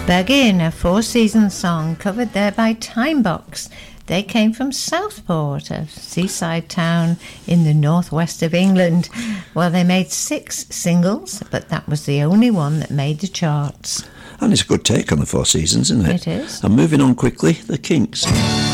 Begin, a Four Seasons song covered there by Timebox. They came from Southport, a seaside town in the northwest of England. Well, they made 6 singles, but that was the only one that made the charts. And it's a good take on the Four Seasons, isn't it? It is. And moving on quickly, the Kinks.